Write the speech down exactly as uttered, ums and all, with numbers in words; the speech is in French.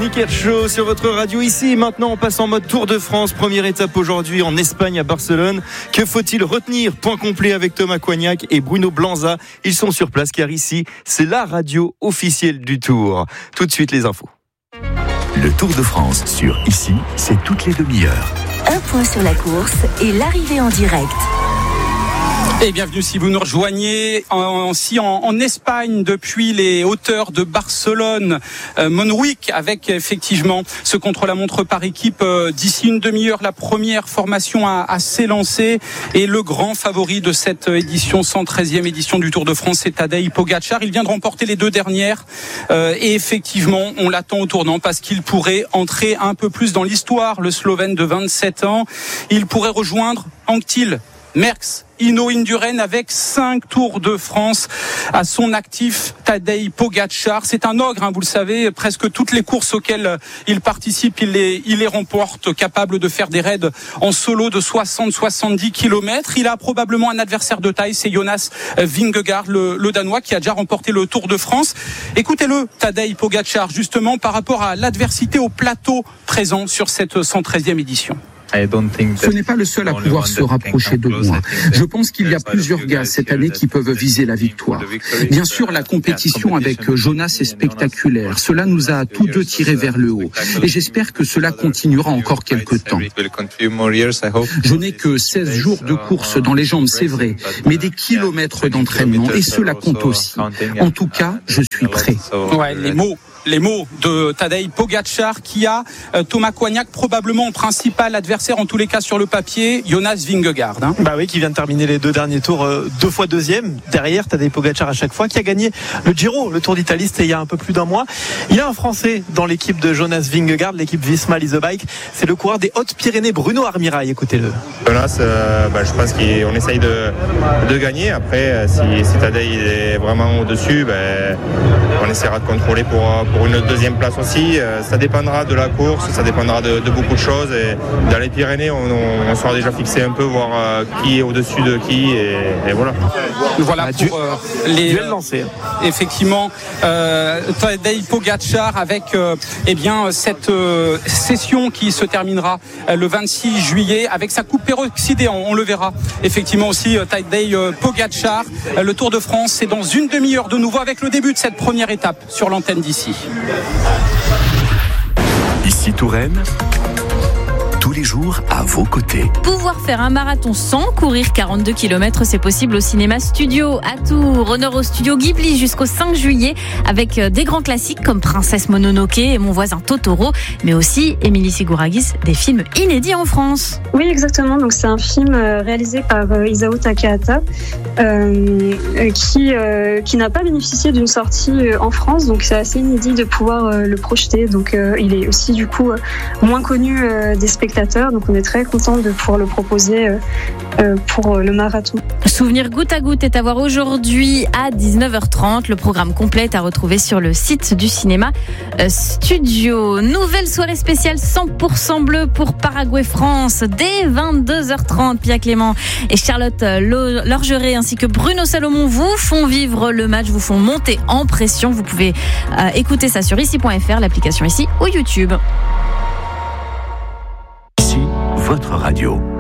Nicker Show sur votre radio ici et maintenant. On passe en mode Tour de France. Première étape aujourd'hui en Espagne à Barcelone. Que faut-il retenir? Point complet avec Thomas Coignac et Bruno Blanza. Ils sont sur place car ici, c'est la radio officielle du Tour. Tout de suite les infos. Le Tour de France sur Ici, c'est toutes les demi-heures. Un point sur la course et l'arrivée en direct. Et bienvenue si vous nous rejoignez en, en, en Espagne depuis les hauteurs de Barcelone, euh, Montjuïc, avec effectivement ce contre-la-montre par équipe. Euh, d'ici une demi-heure, la première formation à, à s'élancer et le grand favori de cette édition, cent treizième édition du Tour de France, c'est Tadej Pogačar. Il vient de remporter les deux dernières euh, et effectivement, on l'attend au tournant parce qu'il pourrait entrer un peu plus dans l'histoire. Le Slovène de vingt-sept ans, il pourrait rejoindre Anquetil, Merckx, Hinault, Indurain avec cinq Tours de France à son actif. Tadej Pogačar, c'est un ogre, hein, vous le savez, presque toutes les courses auxquelles il participe, il les, il les remporte, capable de faire des raids en solo de soixante à soixante-dix kilomètres. Il a probablement un adversaire de taille, c'est Jonas Vingegaard, le, le Danois, qui a déjà remporté le Tour de France. Écoutez-le, Tadej Pogačar, justement par rapport à l'adversité au plateau présent sur cette cent treizième édition. Ce n'est pas le seul à pouvoir se rapprocher de moi. Je pense qu'il y a plusieurs gars cette année qui peuvent viser la victoire. Bien sûr, la compétition avec Jonas est spectaculaire. Cela nous a tous deux tirés vers le haut. Et j'espère que cela continuera encore quelques temps. Je n'ai que seize jours de course dans les jambes, c'est vrai, mais des kilomètres d'entraînement, et cela compte aussi. En tout cas, je suis prêt. Ouais, les mots. Les mots de Tadej Pogačar qui a euh, Thomas Coignac probablement en principal adversaire, en tous les cas sur le papier, Jonas Vingegaard. Hein. Bah oui, qui vient de terminer les deux derniers tours, euh, deux fois deuxième, derrière Tadej Pogačar à chaque fois, qui a gagné le Giro, le Tour d'Italie, c'était il y a un peu plus d'un mois. Il y a un Français dans l'équipe de Jonas Vingegaard, l'équipe Visma Lease a Bike, c'est le coureur des Hautes-Pyrénées, Bruno Armirail, écoutez-le. Jonas, euh, bah, je pense qu'on essaye de, de gagner. Après, si, si Tadej est vraiment au-dessus, bah, on essaiera de contrôler pour, pour une deuxième place aussi. Ça dépendra de la course, ça dépendra de, de beaucoup de choses. Et dans les Pyrénées, on, on, on sera déjà fixé un peu, voir qui est au-dessus de qui. Et, et voilà. Voilà pour euh, les duel lancé. Effectivement, euh, Tadej Pogačar avec euh, eh bien cette euh, session qui se terminera euh, le vingt-six juillet avec sa coupe peroxydée. On, on le verra effectivement aussi. Euh, Tadej Pogačar. Euh, le Tour de France, c'est dans une demi-heure de nouveau avec le début de cette première étape sur l'antenne d'ici. Ici Touraine, tous les jours à vos côtés. Pouvoir faire un marathon sans courir quarante-deux kilomètres, c'est possible au Cinéma Studio à Tours. Honneur au studio Ghibli jusqu'au cinq juillet avec des grands classiques comme Princesse Mononoke et Mon voisin Totoro, mais aussi Émilie Sigourakis, des films inédits en France. Oui, exactement. Donc c'est un film réalisé par Isao Takahata euh, qui euh, qui n'a pas bénéficié d'une sortie en France, donc c'est assez inédit de pouvoir euh, le projeter. Donc euh, il est aussi du coup moins connu euh, des spectateurs. Donc on est très content de pouvoir le proposer euh, pour le marathon. Souvenir goutte à goutte est à voir aujourd'hui à dix-neuf heures trente. Le programme complet est à retrouver sur le site du Cinéma Studio. Nouvelle soirée spéciale cent pour cent bleu pour Paraguay-France dès vingt-deux heures trente. Pia Clément et Charlotte Lorgeret ainsi que Bruno Salomon vous font vivre le match, vous font monter en pression. Vous pouvez euh, écouter ça sur ici point f r, l'application ici ou YouTube. Ici, votre radio.